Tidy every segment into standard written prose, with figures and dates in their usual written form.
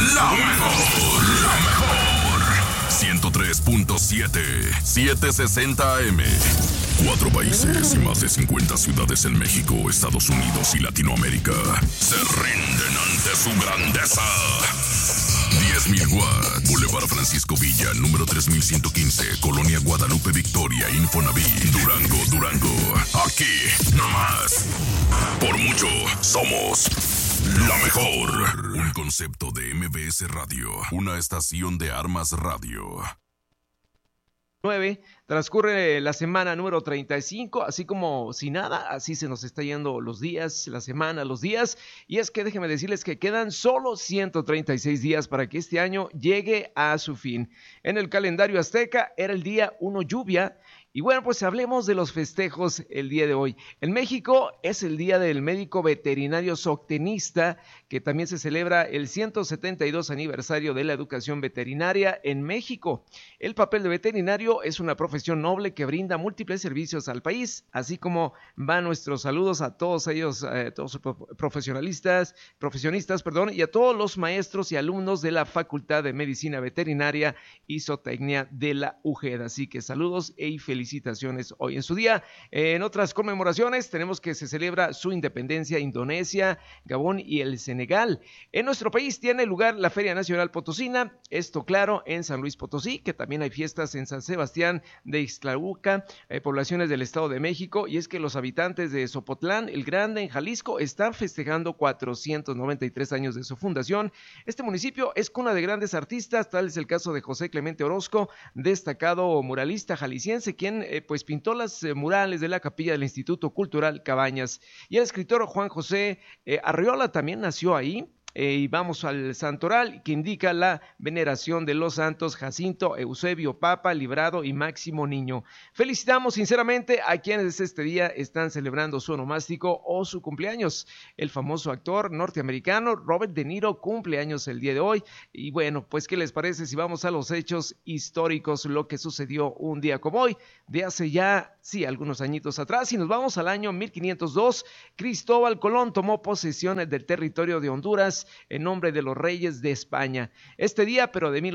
La mejor. 103.7, 760 AM. 4 países y más de 50 ciudades en México, Estados Unidos y Latinoamérica se rinden ante su grandeza. 10.000 watts, Boulevard Francisco Villa, número 3115, Colonia Guadalupe Victoria, Infonavit, Durango. Aquí, nomás. Por mucho, somos la mejor. Un concepto de MBS Radio, una estación de Armas Radio. Transcurre la semana número 35, así como si nada, así se nos está yendo los días, la semana, los días, y es que déjenme decirles que quedan solo 136 días para que este año llegue a su fin. En el calendario azteca era el día 1 lluvia, y bueno, pues hablemos de los festejos el día de hoy. En México es el Día del Médico Veterinario Zootecnista, que también se celebra el 172 aniversario de la educación veterinaria en México. El papel de veterinario es una profesión noble que brinda múltiples servicios al país, así como van nuestros saludos a todos ellos, todos profesionistas, y a todos los maestros y alumnos de la Facultad de Medicina Veterinaria y Zootecnia de la UGED. Así que saludos y felicitaciones hoy en su día. En otras conmemoraciones tenemos que se celebra su independencia Indonesia, Gabón y el Senegal. En nuestro país tiene lugar la Feria Nacional Potosina, esto claro en San Luis Potosí, que también hay fiestas en San Sebastián de Ixtlahuaca, poblaciones del Estado de México, y es que los habitantes de Zopotlán el Grande en Jalisco están festejando 493 años de su fundación. Este municipio es cuna de grandes artistas, tal es el caso de José Clemente Orozco, destacado muralista jalisciense, quien pues pintó las murales de la capilla del Instituto Cultural Cabañas, y el escritor Juan José Arriola también nació ahí. Y vamos al santoral, que indica la veneración de los santos Jacinto, Eusebio, Papa, Librado y Máximo Niño. Felicitamos sinceramente a quienes este día están celebrando su onomástico o su cumpleaños. El famoso actor norteamericano Robert De Niro cumple años el día de hoy. Y bueno, pues ¿qué les parece si vamos a los hechos históricos, lo que sucedió un día como hoy, de hace ya, sí, algunos añitos atrás? Y nos vamos al año 1502, Cristóbal Colón tomó posesión del territorio de Honduras en nombre de los reyes de España. Este día, pero de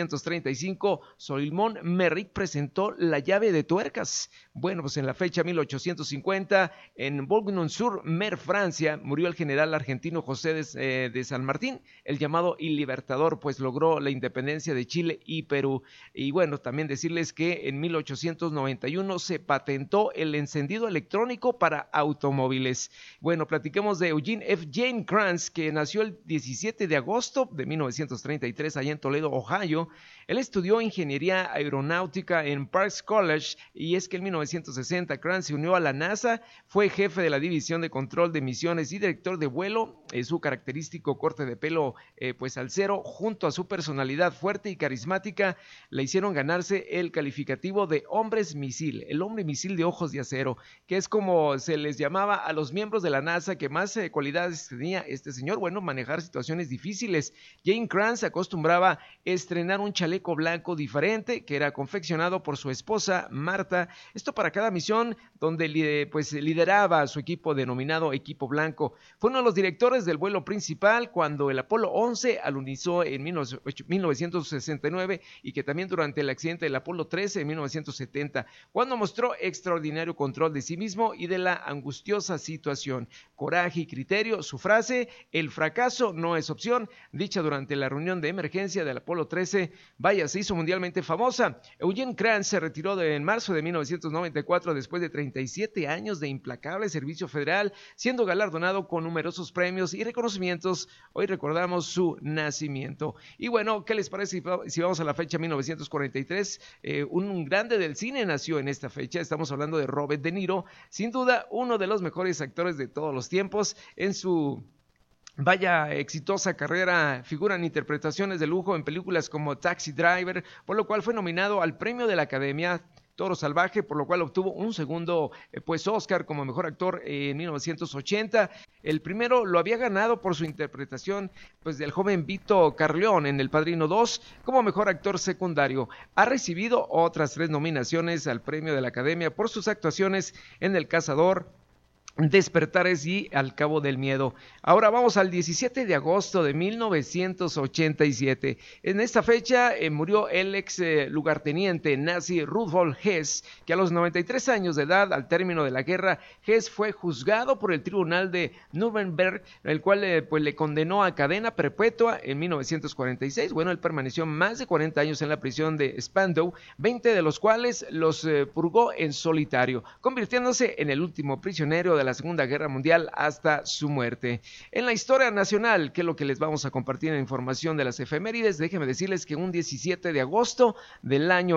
1835, Solimón Merrick presentó la llave de tuercas. Bueno, pues en la fecha 1850, en Boulogne-sur-Mer, Francia, murió el general argentino José de San Martín, el llamado Il Libertador, pues logró la independencia de Chile y Perú. Y bueno, también decirles que en 1891 se patentó el encendido electrónico para automóviles. Bueno, platiquemos de Eugene F. Jane Kranz, que nació el 17 de agosto de 1933 allá en Toledo, Ohio. Él estudió ingeniería aeronáutica en Parks College, y es que en 1960 Kranz se unió a la NASA, fue jefe de la división de control de misiones y director de vuelo. Su característico corte de pelo pues al cero, junto a su personalidad fuerte y carismática, le hicieron ganarse el calificativo de hombres misil, el hombre misil de ojos de acero, que es como se les llamaba a los miembros de la NASA que más cualidades tenía este señor. Bueno, manejar situaciones difíciles. Jane Kranz acostumbraba estrenar un chaleco blanco diferente que era confeccionado por su esposa Marta, esto para cada misión donde pues lideraba a su equipo denominado Equipo Blanco. Fue uno de los directores del vuelo principal cuando el Apolo 11 alunizó en 1969, y que también durante el accidente del Apolo 13 en 1970, cuando mostró extraordinario control de sí mismo y de la angustiosa situación, coraje y criterio. Su frase, el fracaso no es opción, dicha durante la reunión de emergencia del Apolo 13, vaya, se hizo mundialmente famosa. Eugene Kranz se retiró en marzo de 1994 después de 37 años de implacable servicio federal, siendo galardonado con numerosos premios y reconocimientos. Hoy recordamos su nacimiento. Y bueno, ¿qué les parece si vamos a la fecha 1943? Un grande del cine nació en esta fecha. Estamos hablando de Robert De Niro, sin duda uno de los mejores actores de todos los tiempos. En su vaya exitosa carrera figuran interpretaciones de lujo en películas como Taxi Driver, por lo cual fue nominado al premio de la Academia Toro Salvaje, por lo cual obtuvo un segundo pues Oscar como mejor actor en 1980. El primero lo había ganado por su interpretación pues del joven Vito Corleone en El Padrino 2 como mejor actor secundario. Ha recibido otras 3 nominaciones al premio de la Academia por sus actuaciones en El Cazador, despertares y al cabo del miedo. Ahora vamos al 17 de agosto de 1987. En esta fecha murió el ex lugarteniente nazi Rudolf Hess, que a los 93 años de edad, al término de la guerra, Hess fue juzgado por el tribunal de Nuremberg, el cual pues le condenó a cadena perpetua en 1946. Bueno, él permaneció más de 40 años en la prisión de Spandau, 20 de los cuales los purgó en solitario, convirtiéndose en el último prisionero de la Segunda Guerra Mundial hasta su muerte. En la historia nacional, que es lo que les vamos a compartir en información de las efemérides, déjenme decirles que un 17 de agosto del año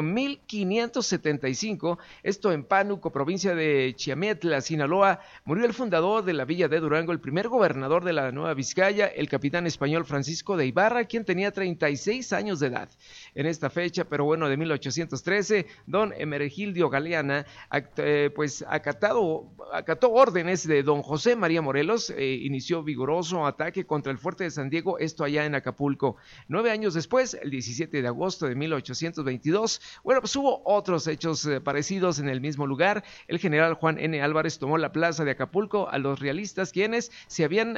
1575, esto en Pánuco, provincia de Chiametla, Sinaloa, murió el fundador de la villa de Durango, el primer gobernador de la Nueva Vizcaya, el capitán español Francisco de Ibarra, quien tenía 36 años de edad. En esta fecha, pero bueno, de 1813, don Emergildio Galeana, pues acató órdenes de don José María Morelos, inició vigoroso ataque contra el fuerte de San Diego, esto allá en Acapulco. 9 años después, el 17 de agosto de 1822, bueno, pues hubo otros hechos parecidos en el mismo lugar. El general Juan N. Álvarez tomó la plaza de Acapulco a los realistas, quienes se habían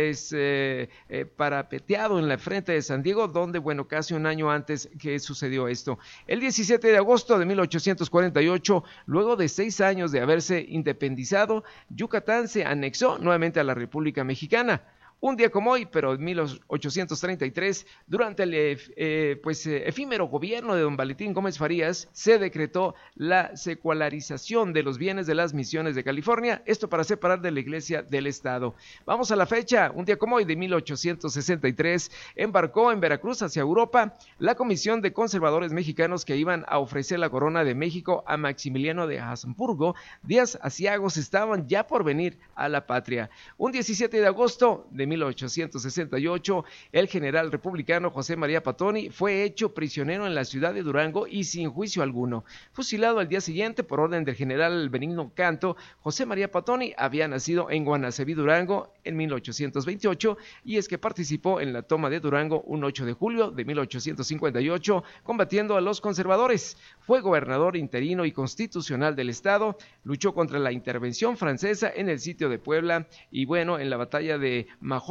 parapeteado en la frente de San Diego, donde, bueno, casi un año antes que sucedió esto. El 17 de agosto de 1848, luego de 6 años de haberse independizado, Yucatán se anexó nuevamente a la República Mexicana. Un día como hoy, pero en 1833, durante el efímero gobierno de don Valentín Gómez Farías, se decretó la secularización de los bienes de las misiones de California, esto para separar de la Iglesia del Estado. Vamos a la fecha, un día como hoy de 1863, embarcó en Veracruz hacia Europa la Comisión de Conservadores Mexicanos que iban a ofrecer la corona de México a Maximiliano de Habsburgo. Días aciagos estaban ya por venir a la patria. Un 17 de agosto de 1868, el general republicano José María Patoni fue hecho prisionero en la ciudad de Durango y sin juicio alguno. Fusilado al día siguiente por orden del general Benigno Canto, José María Patoni había nacido en Guanaceví, Durango, en 1828, y es que participó en la toma de Durango un 8 de julio de 1858, combatiendo a los conservadores. Fue gobernador interino y constitucional del estado, luchó contra la intervención francesa en el sitio de Puebla y, bueno, en la batalla de Majó